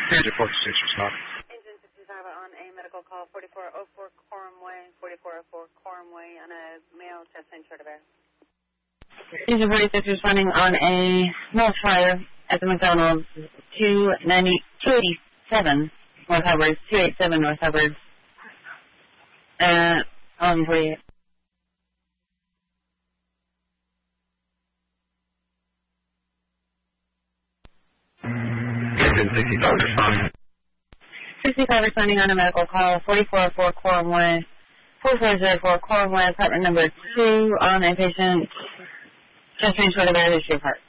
Here's a 46 respond. Engine 65 on a medical call, 4404 Coram Way, 4404 Coram Way on a male chest pain short of air. Engine 46 responding on a small fire at the McDonald's, 287 North Hubbard, 287 North Hubbard, on 48. Engine 65 responding. 65 responding on a medical call, 4404 Coram Way, 4404 Coram Way, apartment number 2 on a patient, chest pain short of air, issue of heart.